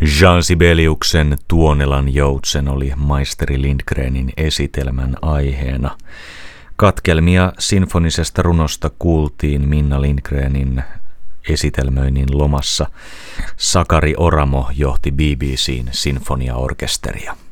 Jean Sibeliuksen Tuonelan joutsen oli maisteri Lindgrenin esitelmän aiheena. Katkelmia sinfonisesta runosta kuultiin Minna Lindgrenin esitelmöinnin lomassa. Sakari Oramo johti BBC:n sinfoniaorkesteria.